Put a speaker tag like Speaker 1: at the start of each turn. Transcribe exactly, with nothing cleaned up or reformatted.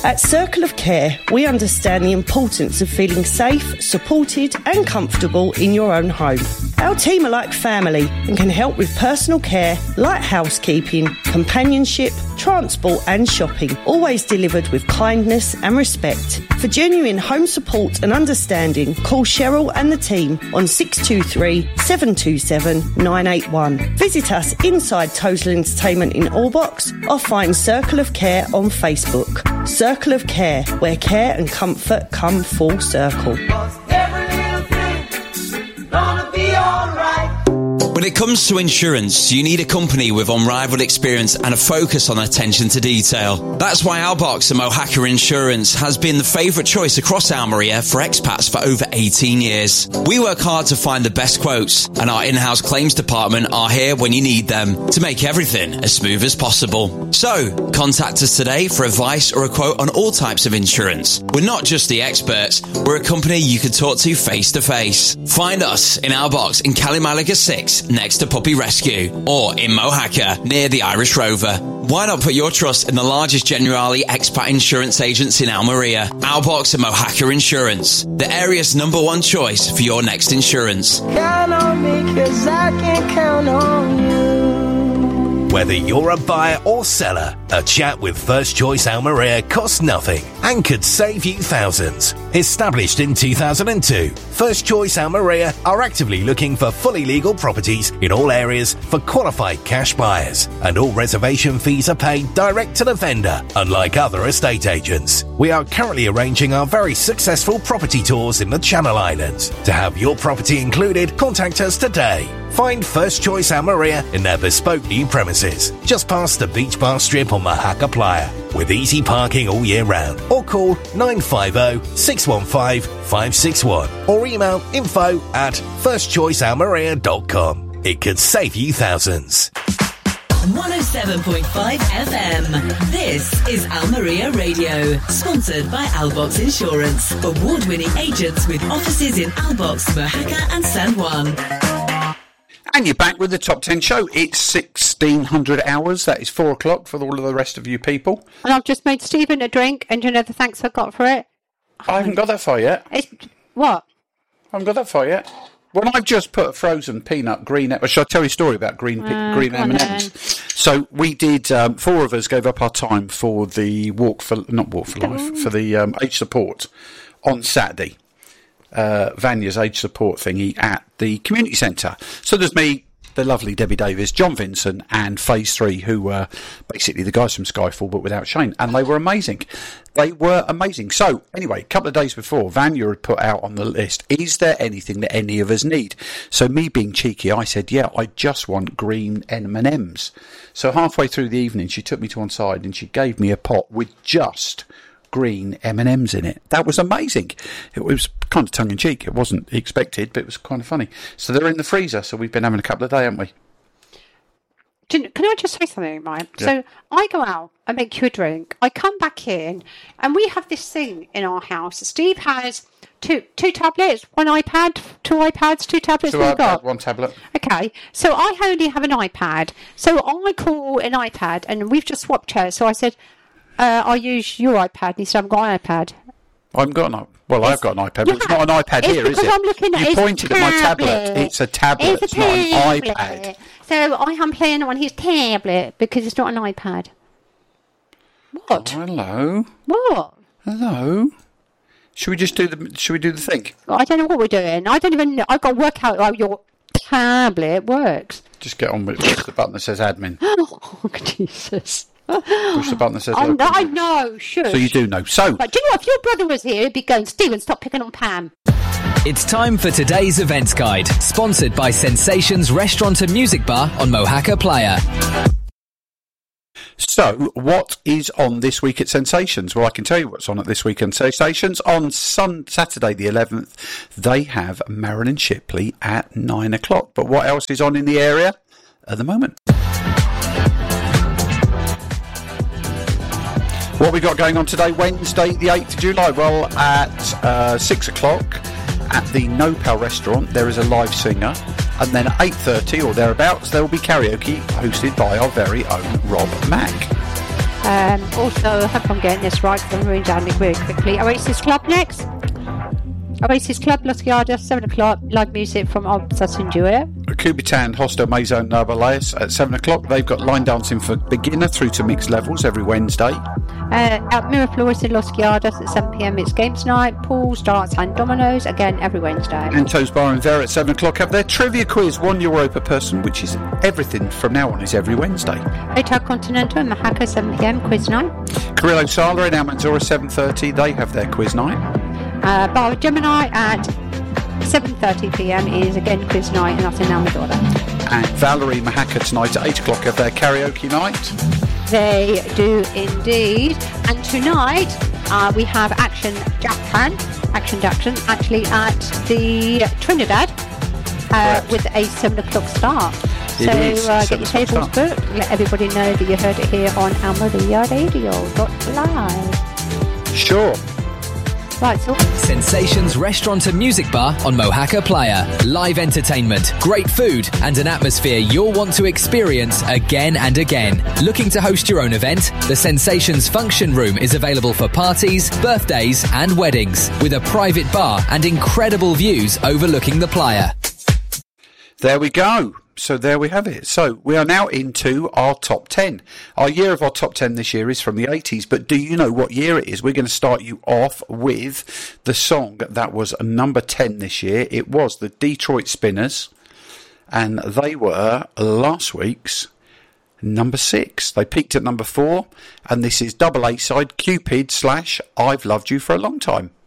Speaker 1: At Circle of Care, we understand the importance of feeling safe, supported and comfortable in your own home. Our team are like family and can help with personal care, light housekeeping, companionship, transport and shopping, always delivered with kindness and respect. For genuine home support and understanding, call Cheryl and the team on six two three, seven two seven, nine eight one. Visit us inside Total Entertainment in Allbox or find Circle of Care on Facebook. Circle of Care, where care and comfort come full circle.
Speaker 2: When it comes to insurance, you need a company with unrivaled experience and a focus on attention to detail. That's why Albox and Mohaka Insurance has been the favourite choice across Almeria for expats for over eighteen years. We work hard to find the best quotes, and our in-house claims department are here when you need them to make everything as smooth as possible. So, contact us today for advice or a quote on all types of insurance. We're not just the experts, we're a company you can talk to face to face. Find us in Albox in Calimalaga six, next to Puppy Rescue, or in Mohaka, near the Irish Rover. Why not put your trust in the largest Generali expat insurance agents in Almeria, Albox and Mohaka Insurance, the area's number one choice for your next insurance.
Speaker 3: Count on me, 'cause I can count on you.
Speaker 4: Whether you're a buyer or seller, a chat with First Choice Almeria costs nothing and could save you thousands. Established in two thousand two, First Choice Almeria are actively looking for fully legal properties in all areas for qualified cash buyers, and all reservation fees are paid direct to the vendor, unlike other estate agents. We are currently arranging our very successful property tours in the Channel Islands. To have your property included, contact us today. Find First Choice Almeria in their bespoke new premises, just past the beach bar strip on Mohaka Playa, with easy parking all year round. Or call nine five zero, six one five, five six one or email info at first choice almeria dot com. It could save you thousands.
Speaker 5: one oh seven point five F M. This is Almeria Radio, sponsored by Albox Insurance, award-winning agents with offices in Albox, Mohaka and San Juan.
Speaker 6: And you're back with the Top ten Show. It's sixteen hundred hours. That is four o'clock for all of the rest of you people.
Speaker 7: And I've just made Stephen a drink, and you know the thanks I got for it?
Speaker 6: I haven't got that far yet.
Speaker 7: It's, what?
Speaker 6: I haven't got that far yet. Well, I've just put a frozen peanut green... Well, shall I tell you a story about green
Speaker 7: Uh,
Speaker 6: green
Speaker 7: go on
Speaker 6: M and M's? So we did... Um, four of us gave up our time for the Walk for... Not Walk for Life, for the um, age support on Saturday. Uh, Vanya's age support thingy at the community centre. So there's me, the lovely Debbie Davis, John Vincent and Phase three, who were basically the guys from Skyfall but without Shane, and they were amazing. They were amazing. So anyway, a couple of days before, Vanya had put out on the list, is there anything that any of us need? So me being cheeky, I said, yeah, I just want green M and M's. So halfway through the evening, she took me to one side and she gave me a pot with just green M and M's in it. That was amazing. It was kind of tongue-in-cheek. It wasn't expected, but it was kind of funny. So they're in the freezer, so we've been having a couple of days, haven't we?
Speaker 7: Do you, can I just say something, Mike?
Speaker 6: Yeah.
Speaker 7: So I go out and make you a drink. I come back in, and we have this thing in our house. Steve has two two tablets, one iPad, two iPads, two tablets.
Speaker 6: Two
Speaker 7: what have you
Speaker 6: iPad,
Speaker 7: got?
Speaker 6: one tablet.
Speaker 7: Okay, so I only have an iPad. So I call an iPad, and we've just swapped chairs. So I said, uh, I'll use your iPad. And he said, I've got an iPad.
Speaker 6: I've got an iPad. Well,
Speaker 7: It's,
Speaker 6: I've got an iPad, but it's not an iPad
Speaker 7: it's
Speaker 6: here, is
Speaker 7: because
Speaker 6: it?
Speaker 7: I'm looking at
Speaker 6: you
Speaker 7: his
Speaker 6: pointed at my tablet. It's a tablet,
Speaker 7: It's, a
Speaker 6: it's not an
Speaker 7: tablet.
Speaker 6: iPad.
Speaker 7: So I am playing on his tablet because it's not an iPad. What?
Speaker 6: Oh, hello.
Speaker 7: What?
Speaker 6: Hello. Should we just do the? Should we do the thing?
Speaker 7: I don't know what we're doing. I don't even know. I've got to work out how your tablet works.
Speaker 6: Just get on with it. Push the button that says admin.
Speaker 7: Oh, Jesus.
Speaker 6: Push the button that says
Speaker 7: I
Speaker 6: local.
Speaker 7: know, I know, sure.
Speaker 6: So you do know. So,
Speaker 7: But do you know, if your brother was here, he'd be going, Stephen, stop picking on Pam.
Speaker 8: It's time for today's events guide, sponsored by Sensations Restaurant and Music Bar on Mohaka Playa.
Speaker 6: so what is on this week at Sensations? Well, I can tell you what's on at this week at Sensations. On sun, Saturday the eleventh, they have Marilyn Shipley at nine o'clock. But what else is on in the area at the moment? What we got going on today, Wednesday the eighth of July? Well, at uh, six o'clock at the No Pal restaurant, there is a live singer. And then at eight thirty or thereabouts, there will be karaoke hosted by our very own Rob Mack.
Speaker 7: Um, also, I hope I'm getting this right because I'm reading down it very quickly. Oasis Club next. Oasis Club, Los Guardias, seven o'clock. Live music from Obsas and Julia.
Speaker 6: Kubitan Hostel Maison Narbalaes at seven o'clock. They've got line dancing for beginner through to mixed levels every Wednesday.
Speaker 7: Uh, at Miraflores in Los Guardias at seven p.m. it's games night. Pools, darts and dominoes, again every Wednesday.
Speaker 6: Anto's Bar and Vera at seven o'clock have their trivia quiz, one euro per person, which is everything from now on is every Wednesday.
Speaker 7: Hotel Continental in Mahaka, seven p.m. quiz night.
Speaker 6: Carrillo Sala in Almanzora, seven thirty, they have their quiz night.
Speaker 7: Uh, Bar of Gemini at seven thirty p.m. is again quiz night, and that's in Almadora.
Speaker 6: And Valerie Mahaka tonight at eight o'clock have their karaoke night.
Speaker 7: They do indeed. And tonight uh, we have Action Japan, Action Jackson, actually at the Trinidad uh, with a seven o'clock start.
Speaker 6: It
Speaker 7: so
Speaker 6: is
Speaker 7: uh, get your tables
Speaker 6: start.
Speaker 7: booked. Let everybody know that you heard it here on Almaria Radio Live.
Speaker 6: Sure.
Speaker 7: Right, so
Speaker 8: Sensations Restaurant and Music Bar on Mohaka Playa. Live entertainment, great food, and an atmosphere you'll want to experience again and again. Looking to host your own event? The Sensations Function Room is available for parties, birthdays, and weddings, with a private bar and incredible views overlooking the playa.
Speaker 6: There we go. So there we have it. So we are now into our top ten. Our year of our top ten this year is from the eighties, but do you know what year it is? We're going to start you off with the song that was number ten this year. It was the Detroit Spinners, and they were last week's number six. They peaked at number four, and this is double A-side Cupid slash I've Loved You for a Long Time.